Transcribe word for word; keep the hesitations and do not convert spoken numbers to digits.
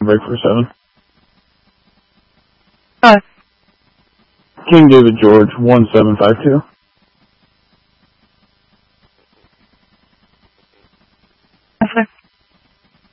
break for seven. Hi. King David George, one seven five two.